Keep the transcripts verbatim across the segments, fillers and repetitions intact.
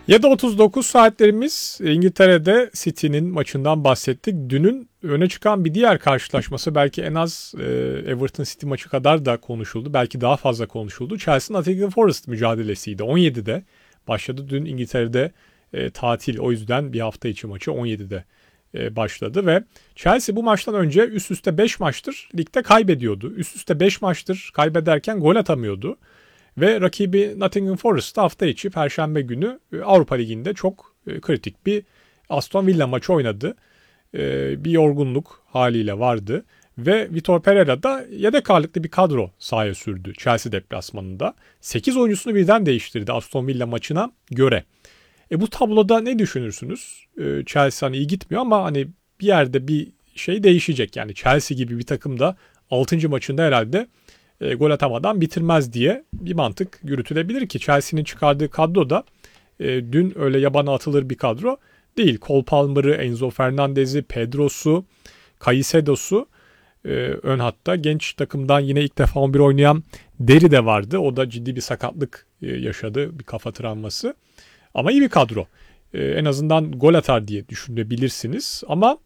yedi otuz dokuz saatlerimiz İngiltere'de City'nin maçından bahsettik. Dünün öne çıkan bir diğer karşılaşması belki en az e, Everton City maçı kadar da konuşuldu. Belki daha fazla konuşuldu. Chelsea Nottingham Forest mücadelesiydi. on yedide başladı. Dün İngiltere'de e, tatil, o yüzden bir hafta içi maçı on yedide e, başladı ve Chelsea bu maçtan önce üst üste beş maçtır ligde kaybediyordu. Üst üste beş maçtır kaybederken gol atamıyordu. Ve rakibi Nottingham Forest hafta içi Perşembe günü Avrupa Ligi'nde çok kritik bir Aston Villa maçı oynadı. Bir yorgunluk haliyle vardı. Ve Vitor Pereira da yedek ağırlıklı bir kadro sahaya sürdü Chelsea deplasmanında. sekiz oyuncusunu birden değiştirdi Aston Villa maçına göre. E bu tabloda ne düşünürsünüz? E, Chelsea hani iyi gitmiyor ama hani bir yerde bir şey değişecek. Yani Chelsea gibi bir takım da altıncı maçında herhalde E, gol atamadan bitirmez diye bir mantık yürütülebilir ki Chelsea'nin çıkardığı kadro da e, dün öyle yabana atılır bir kadro değil. Cole Palmer'ı, Enzo Fernandez'i, Pedro'su, Caicedo'su e, ön hatta. Genç takımdan yine ilk defa on bir oynayan Deri de vardı. O da ciddi bir sakatlık e, yaşadı, bir kafa travması. Ama iyi bir kadro. E, en azından gol atar diye düşünebilirsiniz. Ama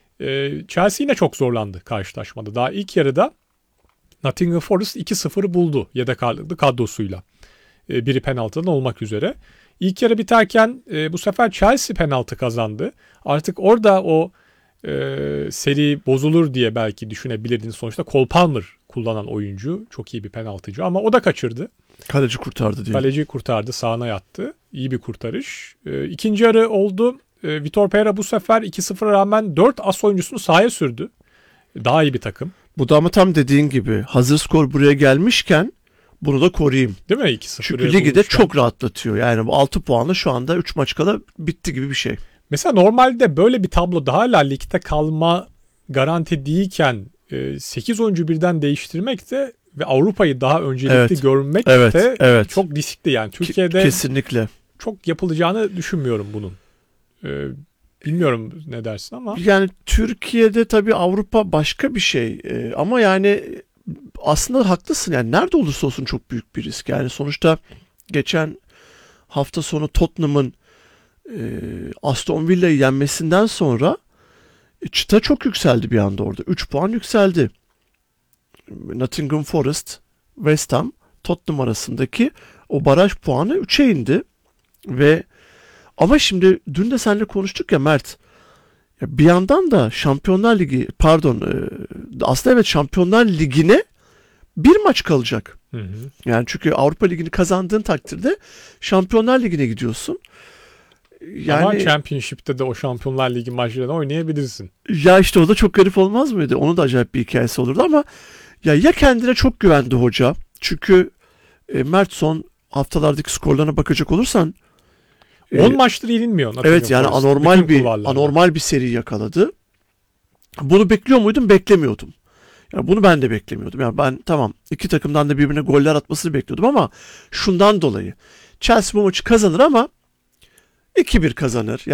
e, Chelsea yine çok zorlandı karşılaşmada. Daha ilk yarıda Nottingham Forest iki sıfır buldu yedek ağırlıklı kadrosuyla. E, biri penaltıdan olmak üzere. İlk yarı biterken e, bu sefer Chelsea penaltı kazandı. Artık orada o e, seri bozulur diye belki düşünebilirdiniz. Sonuçta Cole Palmer kullanan oyuncu. Çok iyi bir penaltıcı ama o da kaçırdı. Kaleci kurtardı diye. Kaleci kurtardı, sağına yattı. İyi bir kurtarış. E, ikinci yarı oldu. E, Vitor Pereira bu sefer iki sıfıra rağmen dört as oyuncusunu sahaya sürdü. Daha iyi bir takım. Bu da ama tam dediğin gibi hazır skor buraya gelmişken bunu da koruyayım. Değil mi? iki sıfır. Çünkü ligi de çok rahatlatıyor. Yani bu altı puanla şu anda üç maç kala bitti gibi bir şey. Mesela normalde böyle bir tabloda hala ligde kalma garanti değilken sekiz oyuncu birden değiştirmek de ve Avrupa'yı daha öncelikli evet. görmek evet, de evet. çok riskli yani. Türkiye'de kesinlikle çok yapılacağını düşünmüyorum bunun. Ee, bilmiyorum ne dersin ama. Yani Türkiye'de tabii Avrupa başka bir şey ee, ama yani aslında haklısın, yani nerede olursa olsun çok büyük bir risk. Yani sonuçta geçen hafta sonu Tottenham'ın e, Aston Villa'yı yenmesinden sonra e, çıta çok yükseldi bir anda orada. üç puan yükseldi. Nottingham Forest, West Ham, Tottenham arasındaki o baraj puanı üçe indi. Ve ama şimdi dün de seninle konuştuk ya Mert. Ya bir yandan da Şampiyonlar Ligi pardon e, aslında evet Şampiyonlar Ligi'ne bir maç kalacak. Hı hı. Yani çünkü Avrupa Ligi'ni kazandığın takdirde Şampiyonlar Ligi'ne gidiyorsun. Yani, ama Championship'te de o Şampiyonlar Ligi maçlarını oynayabilirsin. Ya işte o da çok garip olmaz mıydı? Onun da acayip bir hikayesi olurdu ama ya ya kendine çok güvendi hoca. Çünkü e, Mert son haftalardaki skorlarına bakacak olursan on e, maçtır yenilmiyor. Evet yani Forest. anormal bir anormal bir seri yakaladı. Bunu bekliyor muydum? Beklemiyordum. Ya bunu ben de beklemiyordum. Yani ben tamam iki takımdan da birbirine goller atmasını bekliyordum ama şundan dolayı Chelsea bu maçı kazanır ama iki bir kazanır.